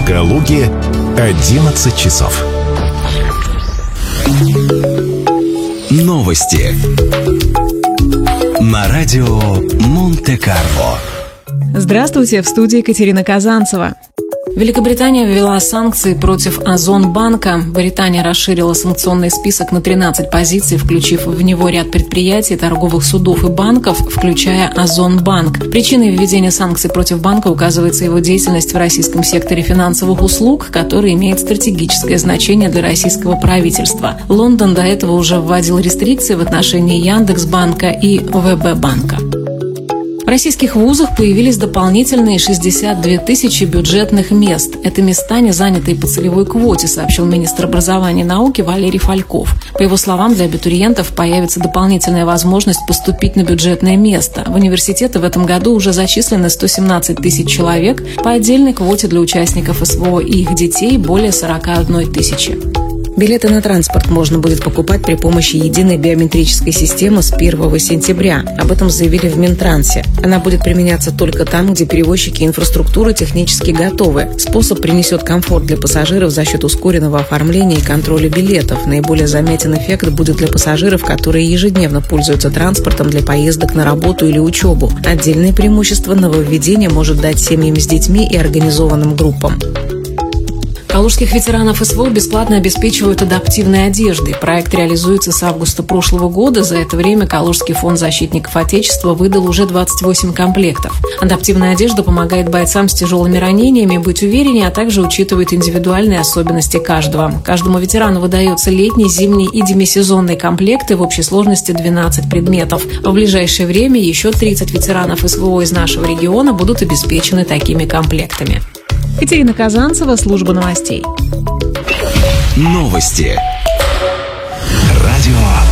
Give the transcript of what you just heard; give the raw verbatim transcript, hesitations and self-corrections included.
Калуге одиннадцать часов. Новости на радио Монте-Карло. Здравствуйте, в студии Екатерина Казанцева. Великобритания ввела санкции против Озонбанка. Британия расширила санкционный список на тринадцать позиций, включив в него ряд предприятий, торговых судов и банков, включая Озонбанк. Причиной введения санкций против банка указывается его деятельность в российском секторе финансовых услуг, который имеет стратегическое значение для российского правительства. Лондон до этого уже вводил рестрикции в отношении Яндекс.Банка и ВБ-банка. В российских вузах появились дополнительные шестьдесят две тысячи бюджетных мест. Это места, не занятые по целевой квоте, сообщил министр образования и науки Валерий Фальков. По его словам, для абитуриентов появится дополнительная возможность поступить на бюджетное место. В университеты в этом году уже зачислены сто семнадцать тысяч человек, по отдельной квоте для участников СВО и их детей более сорок одна тысяча. Билеты на транспорт можно будет покупать при помощи единой биометрической системы с первого сентября. Об этом заявили в Минтрансе. Она будет применяться только там, где перевозчики инфраструктуры технически готовы. Способ принесет комфорт для пассажиров за счет ускоренного оформления и контроля билетов. Наиболее заметен эффект будет для пассажиров, которые ежедневно пользуются транспортом для поездок на работу или учебу. Отдельное преимущество нововведение может дать семьям с детьми и организованным группам. Калужских ветеранов СВО бесплатно обеспечивают адаптивной одеждой. Проект реализуется с августа прошлого года. За это время Калужский фонд защитников Отечества выдал уже двадцать восемь комплектов. Адаптивная одежда помогает бойцам с тяжелыми ранениями быть увереннее, а также учитывает индивидуальные особенности каждого. Каждому ветерану выдается летний, зимний и демисезонный комплекты в общей сложности двенадцать предметов. В ближайшее время еще тридцать ветеранов СВО из нашего региона будут обеспечены такими комплектами. Екатерина Казанцева, служба новостей. Новости. Радио